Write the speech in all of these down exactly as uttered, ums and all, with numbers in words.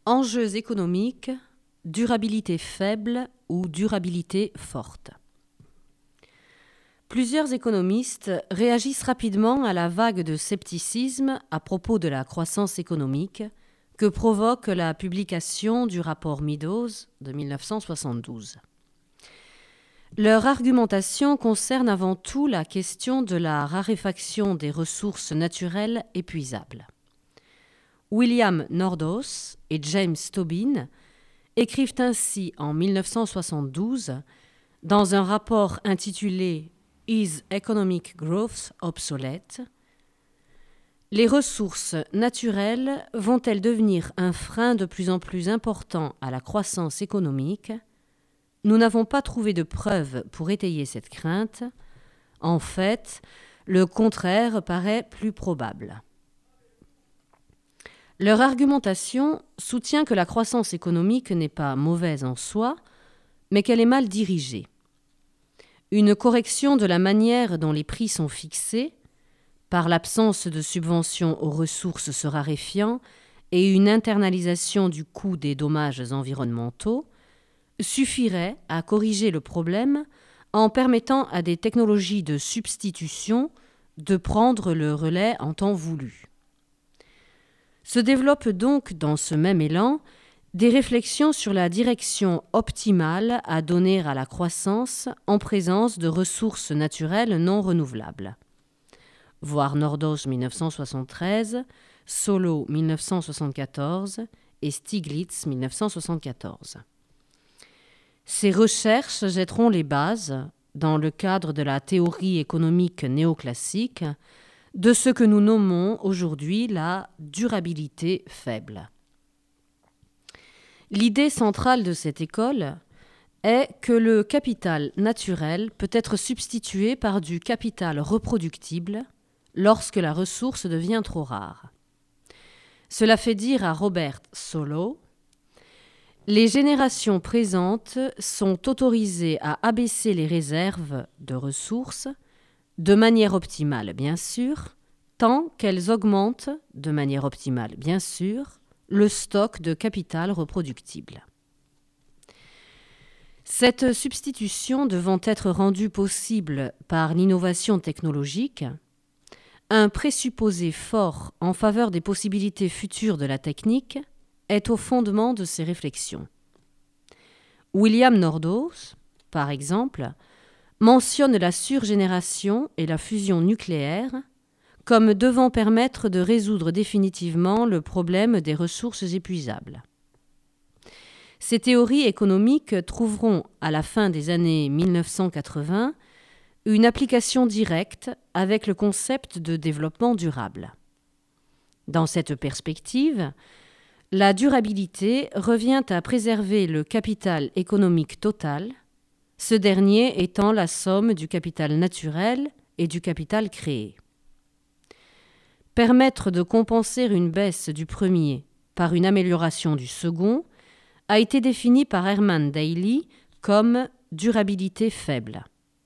Enjeux économiques, durabilité faible ou durabilité forte. Plusieurs économistes réagissent rapidement à la vague de scepticisme à propos de la croissance économique que provoque la publication du rapport Meadows de mille neuf cent soixante-douze. Leur argumentation concerne avant tout la question de la raréfaction des ressources naturelles épuisables. William Nordhaus et James Tobin écrivent ainsi en mille neuf cent soixante-douze, dans un rapport intitulé « Is Economic Growth Obsolete ?», les ressources naturelles vont-elles devenir un frein de plus en plus important à la croissance économique ? Nous n'avons pas trouvé de preuves pour étayer cette crainte. En fait, le contraire paraît plus probable. Leur argumentation soutient que la croissance économique n'est pas mauvaise en soi, mais qu'elle est mal dirigée. Une correction de la manière dont les prix sont fixés, par l'absence de subventions aux ressources se raréfiant et une internalisation du coût des dommages environnementaux, suffirait à corriger le problème en permettant à des technologies de substitution de prendre le relais en temps voulu. Se développent donc dans ce même élan des réflexions sur la direction optimale à donner à la croissance en présence de ressources naturelles non renouvelables. Voir Nordhaus mille neuf cent soixante-treize, Solow mille neuf cent soixante-quatorze et Stiglitz mille neuf cent soixante-quatorze. Ces recherches jetteront les bases, dans le cadre de la théorie économique néoclassique, de ce que nous nommons aujourd'hui la durabilité faible. L'idée centrale de cette école est que le capital naturel peut être substitué par du capital reproductible lorsque la ressource devient trop rare. Cela fait dire à Robert Solow: les générations présentes sont autorisées à abaisser les réserves de ressources, de manière optimale bien sûr, tant qu'elles augmentent, de manière optimale bien sûr, le stock de capital reproductible. Cette substitution devant être rendue possible par l'innovation technologique, un présupposé fort en faveur des possibilités futures de la technique est au fondement de ces réflexions. William Nordhaus, par exemple, mentionne la surgénération et la fusion nucléaire comme devant permettre de résoudre définitivement le problème des ressources épuisables. Ces théories économiques trouveront, à la fin des années mille neuf cent quatre-vingts, une application directe avec le concept de développement durable. Dans cette perspective, la durabilité revient à préserver le capital économique total, ce dernier étant la somme du capital naturel et du capital créé. Permettre de compenser une baisse du premier par une amélioration du second a été défini par Herman Daly comme durabilité faible.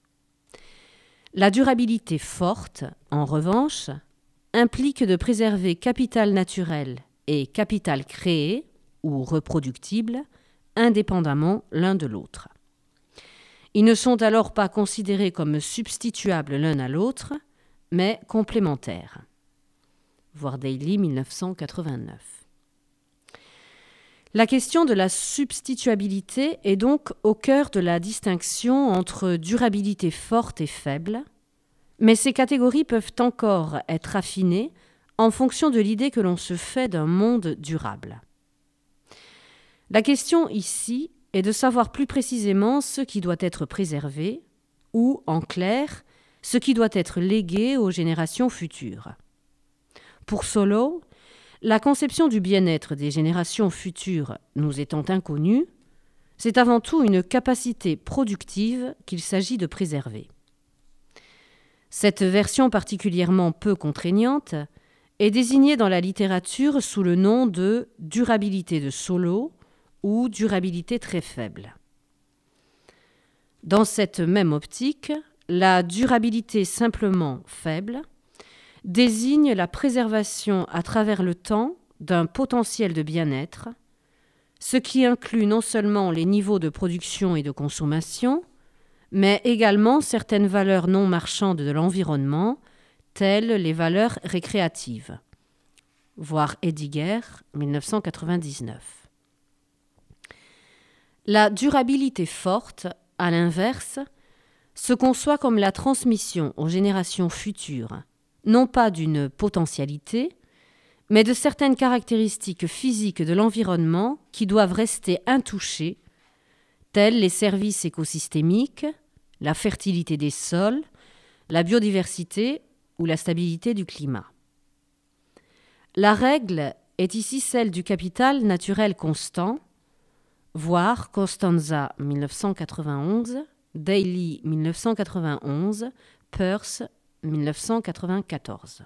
La durabilité forte, en revanche, implique de préserver capital naturel et capital créé ou reproductible indépendamment l'un de l'autre. Ils ne sont alors pas considérés comme substituables l'un à l'autre, mais complémentaires. Voir Daly mille neuf cent quatre-vingt-neuf. La question de la substituabilité est donc au cœur de la distinction entre durabilité forte et faible, mais ces catégories peuvent encore être affinées en fonction de l'idée que l'on se fait d'un monde durable. La question ici est de savoir plus précisément ce qui doit être préservé ou, en clair, ce qui doit être légué aux générations futures. Pour Solow, la conception du bien-être des générations futures nous étant inconnue, c'est avant tout une capacité productive qu'il s'agit de préserver. Cette version particulièrement peu contraignante est désignée dans la littérature sous le nom de durabilité de Solow ou durabilité très faible. Dans cette même optique, la durabilité simplement faible désigne la préservation à travers le temps d'un potentiel de bien-être ce qui inclut non seulement les niveaux de production et de consommation, mais également certaines valeurs non marchandes de l'environnement, telles les valeurs récréatives. Voir Hediger, dix-neuf cent quatre-vingt-dix-neuf. La durabilité forte, à l'inverse, se conçoit comme la transmission aux générations futures, non pas d'une potentialité, mais de certaines caractéristiques physiques de l'environnement qui doivent rester intouchées, tels les services écosystémiques, la fertilité des sols, la biodiversité ou la stabilité du climat. La règle est ici celle du capital naturel constant, voir Costanza dix-neuf cent quatre-vingt-onze, Daly dix-neuf cent quatre-vingt-onze, Peirce dix-neuf cent quatre-vingt-quatorze.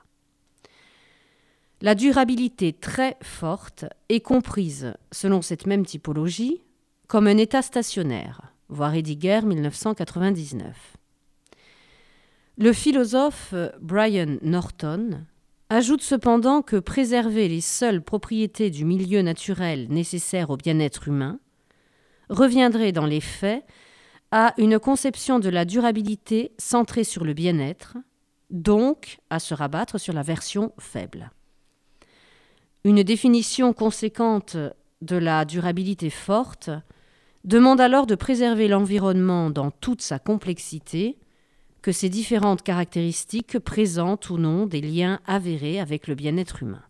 La durabilité très forte est comprise, selon cette même typologie, comme un état stationnaire, voir Hediger dix-neuf cent quatre-vingt-dix-neuf. Le philosophe Brian Norton ajoute cependant que préserver les seules propriétés du milieu naturel nécessaires au bien-être humain reviendrait dans les faits à une conception de la durabilité centrée sur le bien-être, donc à se rabattre sur la version faible. Une définition conséquente de la durabilité forte demande alors de préserver l'environnement dans toute sa complexité, que ces différentes caractéristiques présentent ou non des liens avérés avec le bien-être humain.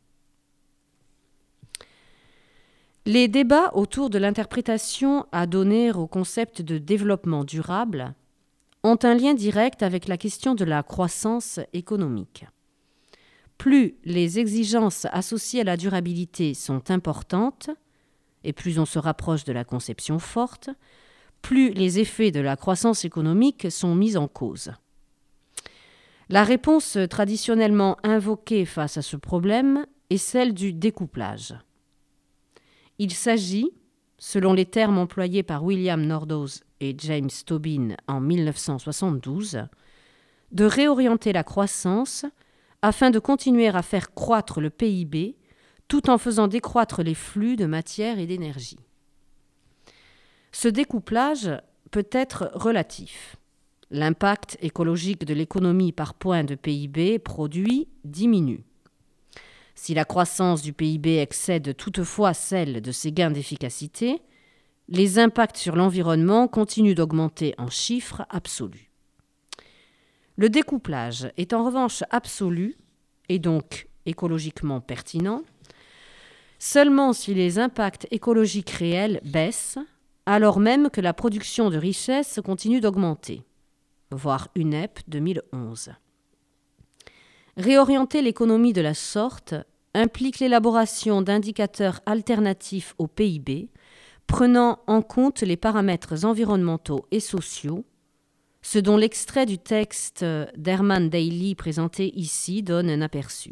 Les débats autour de l'interprétation à donner au concept de développement durable ont un lien direct avec la question de la croissance économique. Plus les exigences associées à la durabilité sont importantes, et plus on se rapproche de la conception forte, plus les effets de la croissance économique sont mis en cause. La réponse traditionnellement invoquée face à ce problème est celle du découplage. Il s'agit, selon les termes employés par William Nordhaus et James Tobin en dix-neuf cent soixante-douze, de réorienter la croissance afin de continuer à faire croître le P I B tout en faisant décroître les flux de matière et d'énergie. Ce découplage peut être relatif. L'impact écologique de l'économie par point de P I B produit diminue. Si la croissance du P I B excède toutefois celle de ses gains d'efficacité, les impacts sur l'environnement continuent d'augmenter en chiffres absolus. Le découplage est en revanche absolu, et donc écologiquement pertinent, seulement si les impacts écologiques réels baissent, alors même que la production de richesses continue d'augmenter. Voir U N E P deux mille onze. Réorienter l'économie de la sorte implique l'élaboration d'indicateurs alternatifs au P I B, prenant en compte les paramètres environnementaux et sociaux, ce dont l'extrait du texte d'Herman Daly présenté ici donne un aperçu.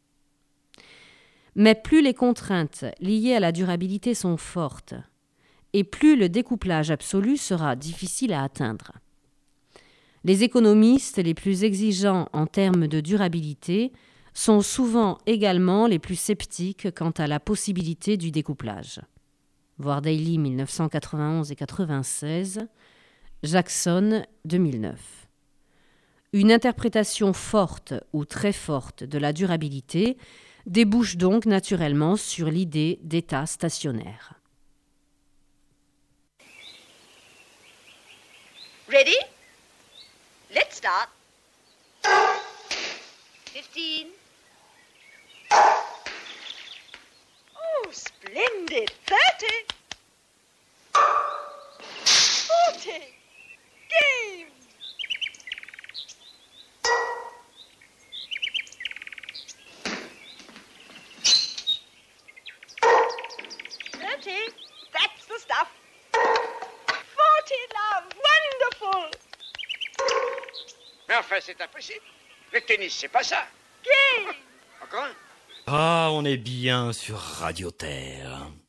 Mais plus les contraintes liées à la durabilité sont fortes, et plus le découplage absolu sera difficile à atteindre. Les économistes les plus exigeants en termes de durabilité sont souvent également les plus sceptiques quant à la possibilité du découplage. Voir Daly dix-neuf cent quatre-vingt-onze et quatre-vingt-seize, Jackson deux mille neuf. Une interprétation forte ou très forte de la durabilité débouche donc naturellement sur l'idée d'état stationnaire. Ready? Let's start. Fifteen. Oh, splendid. Thirty. Forty. Game. Thirty. That's the stuff. Forty, love. Wonderful. Mais enfin, c'est impossible. Le tennis, c'est pas ça. Game. Encore un? Ah, on est bien sur Radio Terre.